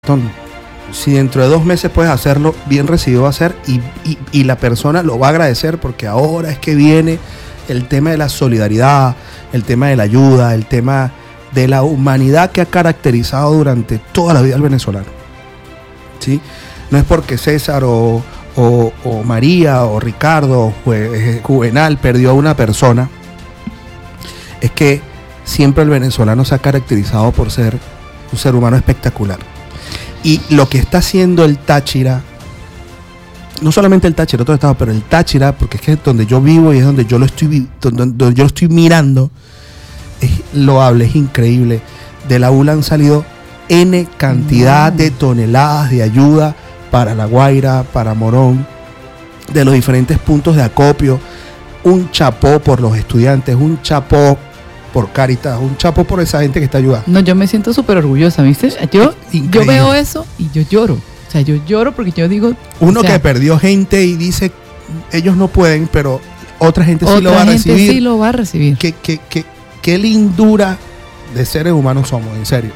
Si dentro de 2 meses puedes hacerlo, bien recibido va a ser y la persona lo va a agradecer, porque ahora es que viene el tema de la solidaridad, el tema de la ayuda, el tema de la humanidad que ha caracterizado durante toda la vida al venezolano, ¿sí? No es porque César o María o Ricardo o Juvenal perdió a una persona, es que siempre el venezolano se ha caracterizado por ser un ser humano espectacular. Y lo que está haciendo el Táchira, no solamente el Táchira, otro estado, pero el Táchira, porque es que es donde yo vivo y es donde yo lo estoy, donde yo lo estoy mirando, es loable, es increíble. De la ULA han salido N cantidad de toneladas de ayuda para La Guaira, para Morón, de los diferentes puntos de acopio. Un chapó por los estudiantes, un chapó por Cáritas, un chapo por esa gente que está ayudando. No, yo me siento súper orgullosa, ¿viste? Yo veo eso y yo lloro. O sea, yo lloro porque yo digo... Uno que perdió gente y dice, ellos no pueden, pero otra gente sí lo va a recibir. Otra gente sí lo va a recibir. Qué lindura de seres humanos somos, en serio.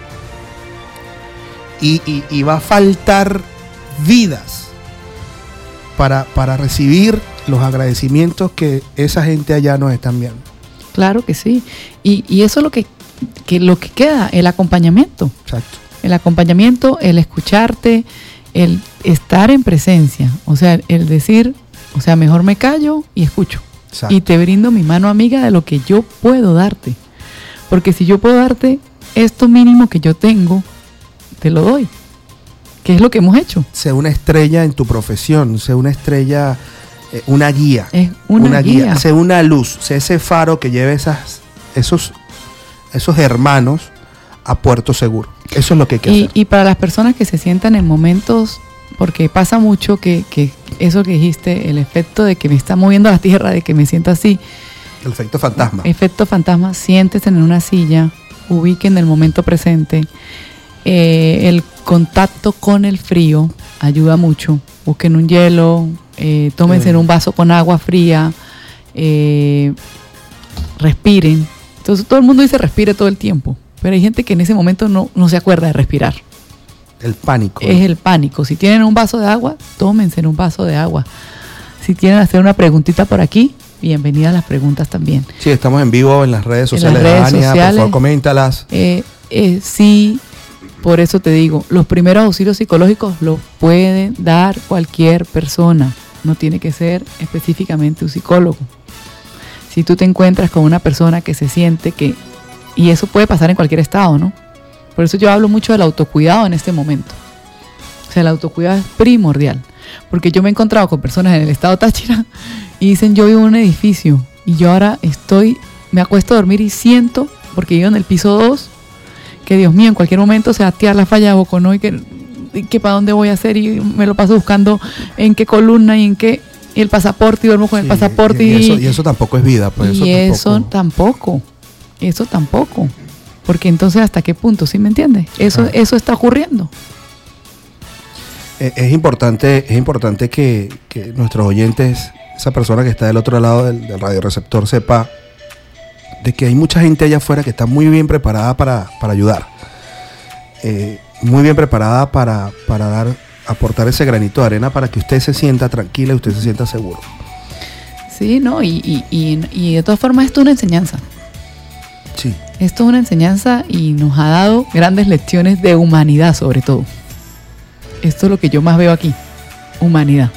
Y va a faltar vidas para recibir los agradecimientos que esa gente allá nos están viendo. Claro que sí. Y eso es lo que queda, el acompañamiento. Exacto. El acompañamiento, el escucharte, el estar en presencia. O sea, el decir, o sea, mejor me callo y escucho. Exacto. Y te brindo mi mano amiga de lo que yo puedo darte. Porque si yo puedo darte esto mínimo que yo tengo, te lo doy. ¿Qué es lo que hemos hecho? Sé una estrella en tu profesión, sé una estrella... una guía, es una guía, sé una luz, sé ese faro que lleve esos hermanos a puerto seguro. Eso es lo que hay que hacer. Y para las personas que se sientan en momentos, porque pasa mucho que eso que dijiste, el efecto de que me está moviendo la tierra, de que me siento así. El efecto fantasma. Efecto fantasma, siéntese en una silla, ubiquen el momento presente. El contacto con el frío ayuda mucho. Busquen un hielo, tómense en un vaso con agua fría, respiren. Entonces todo el mundo dice respire todo el tiempo, pero hay gente que en ese momento no se acuerda de respirar. El pánico. Es el pánico. Si tienen un vaso de agua, tómense en un vaso de agua. Si quieren hacer una preguntita por aquí, bienvenidas las preguntas también. Sí, estamos en vivo en las redes sociales de Ania, por favor, coméntalas. Sí. Por eso te digo, los primeros auxilios psicológicos los puede dar cualquier persona. No tiene que ser específicamente un psicólogo. Si tú te encuentras con una persona que se siente que... Y eso puede pasar en cualquier estado, ¿no? Por eso yo hablo mucho del autocuidado en este momento. O sea, el autocuidado es primordial. Porque yo me he encontrado con personas en el estado Táchira y dicen, yo vivo en un edificio y yo ahora me acuesto a dormir y siento, porque vivo en el piso 2, que Dios mío, en cualquier momento se va a tirar la falla de Boconó y que para dónde voy a hacer, y me lo paso buscando en qué columna y en qué, y el pasaporte, y duermo con el pasaporte. Y eso tampoco es vida. Pues eso tampoco. Porque entonces, ¿hasta qué punto? ¿Sí me entiendes? Eso está ocurriendo. Es importante que nuestros oyentes, esa persona que está del otro lado del radioreceptor, sepa de que hay mucha gente allá afuera que está muy bien preparada para ayudar, muy bien preparada para aportar ese granito de arena para que usted se sienta tranquila y usted se sienta seguro. Sí, ¿no? Y de todas formas esto es una enseñanza. Sí. Esto es una enseñanza y nos ha dado grandes lecciones de humanidad, sobre todo. Esto es lo que yo más veo aquí, humanidad.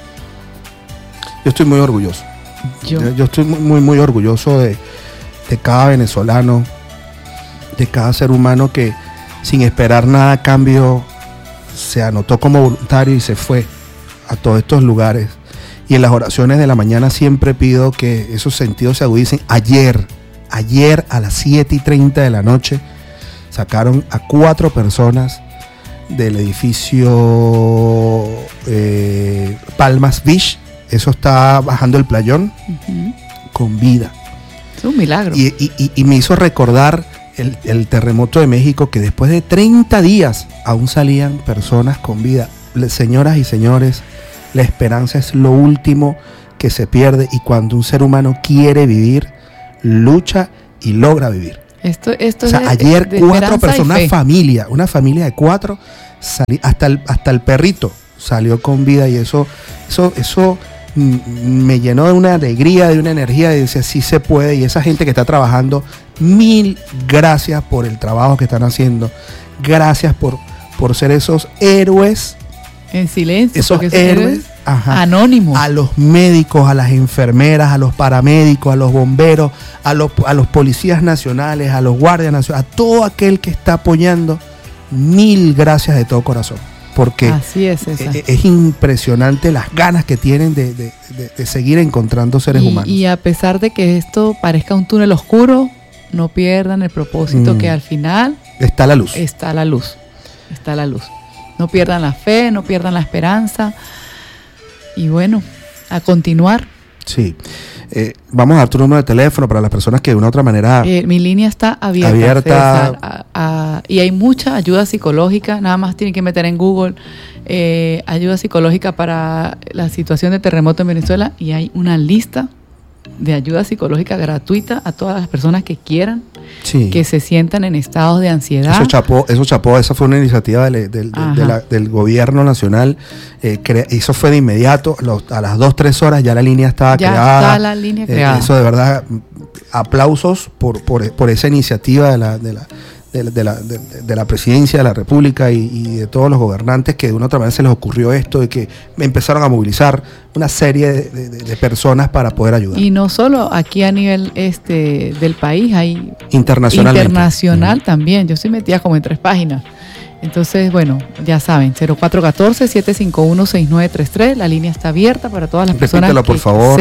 Yo estoy muy orgulloso. Yo estoy muy, muy orgulloso de cada venezolano, de cada ser humano que sin esperar nada a cambio se anotó como voluntario y se fue a todos estos lugares. Y en las oraciones de la mañana siempre pido que esos sentidos se agudicen. Ayer a las 7:30 de la noche sacaron a 4 personas del edificio Palmas Beach. Eso está bajando el playón, con vida. Es un milagro. Y me hizo recordar el terremoto de México, que después de 30 días aún salían personas con vida. Señoras y señores, la esperanza es lo último que se pierde, y cuando un ser humano quiere vivir, lucha y logra vivir. Esto o sea, ayer 4 personas, una familia de 4 hasta el perrito salió con vida, y eso me llenó de una alegría, de una energía, de decir, sí se puede. Y esa gente que está trabajando, mil gracias por el trabajo que están haciendo, gracias por ser esos héroes en silencio, esos héroes anónimos, a los médicos, a las enfermeras, a los paramédicos, a los bomberos, a los policías nacionales, a los guardias nacionales, a todo aquel que está apoyando. Mil gracias de todo corazón, porque así es impresionante las ganas que tienen de seguir encontrando seres humanos. Y a pesar de que esto parezca un túnel oscuro, no pierdan el propósito, que al final está la luz. Está la luz. No pierdan la fe, no pierdan la esperanza. Y bueno, a continuar. Sí. Vamos a dar tu número de teléfono para las personas que de una u otra manera... mi línea está abierta. César, y hay mucha ayuda psicológica. Nada más tienen que meter en Google ayuda psicológica para la situación de terremoto en Venezuela, y hay una lista de ayuda psicológica gratuita a todas las personas que quieran, que se sientan en estados de ansiedad. Eso chapó, esa fue una iniciativa del gobierno nacional. Eso fue de inmediato, a las 2-3 horas ya la línea estaba creada. Ya está la línea creada. Eso de verdad, aplausos por esa iniciativa de la presidencia de la República y de todos los gobernantes, que de una u otra manera se les ocurrió esto, de que empezaron a movilizar una serie de personas para poder ayudar. Y no solo aquí a nivel del país, hay internacional también. Yo estoy metida como en 3 páginas. Entonces, bueno, ya saben, 0414-751-6933, la línea está abierta para todas las personas. Repítelo, por favor.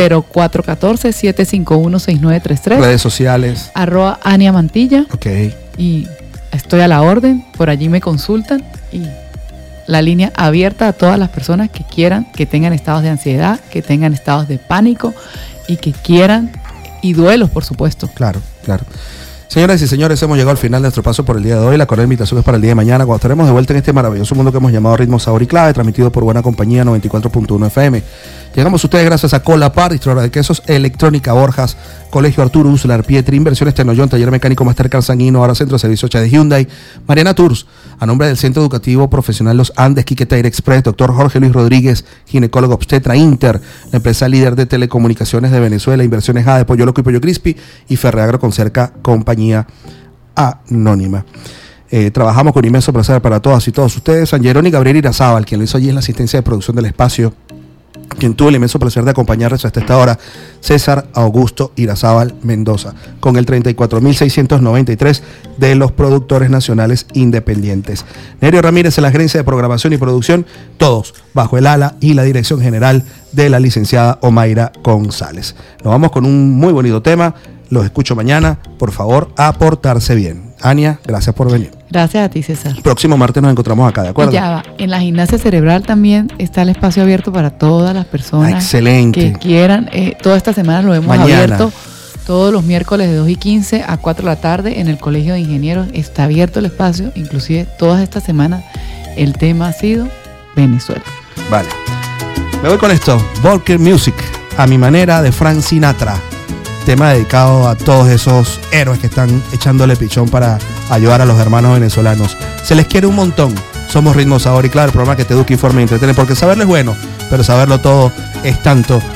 0414-751-6933. Redes sociales. @Ania Mantilla. Ok. Y estoy a la orden, por allí me consultan, y la línea abierta a todas las personas que quieran, que tengan estados de ansiedad, que tengan estados de pánico y que quieran, y duelos, por supuesto. Claro. Señoras y señores, hemos llegado al final de nuestro paso por el día de hoy. La cordial invitación es para el día de mañana, cuando estaremos de vuelta en este maravilloso mundo que hemos llamado Ritmo, Sabor y Clave, transmitido por Buena Compañía 94.1 FM. Llegamos a ustedes gracias a Colapar, distribuidora de quesos, Electrónica Borjas, Colegio Arturo Uslar Pietri, Inversiones Tenoyón, Taller Mecánico Mastercard Sanguino, ahora Centro de Servicio de Hyundai, Mariana Tours, a nombre del Centro Educativo Profesional Los Andes, Quiquetair Express, Dr. Jorge Luis Rodríguez, ginecólogo obstetra Inter, la empresa líder de telecomunicaciones de Venezuela, Inversiones A de Pollo Loco y Pollo Crispy, y Ferreagro Concerca, compañía anónima. Trabajamos con inmenso placer para todas y todos ustedes. San Jerónimo Gabriel Irazábal, quien lo hizo allí en la asistencia de producción del espacio, quien tuvo el inmenso placer de acompañarnos hasta esta hora, César Augusto Irazábal Mendoza, con el 34.693 de los productores nacionales independientes. Nerio Ramírez en la gerencia de programación y producción, todos bajo el ala y la dirección general de la licenciada Omaira González. Nos vamos con un muy bonito tema. Los escucho mañana. Por favor, a portarse bien. Ania, gracias por venir. Gracias a ti, César. Próximo martes nos encontramos acá, ¿de acuerdo? Ya va. En la gimnasia cerebral también está el espacio abierto para todas las personas excelente. Que quieran. Toda esta semana lo hemos abierto. Todos los miércoles de 2:15 a 4 de la tarde en el Colegio de Ingenieros está abierto el espacio. Inclusive todas estas semanas el tema ha sido Venezuela. Vale. Me voy con esto. Walker Music, a mi manera, de Frank Sinatra. Tema dedicado a todos esos héroes que están echándole pichón para ayudar a los hermanos venezolanos. Se les quiere un montón. Somos Ritmo, Sabor y Clave, el programa que te educa, informa y entretiene, porque saberlo es bueno, pero saberlo todo es tanto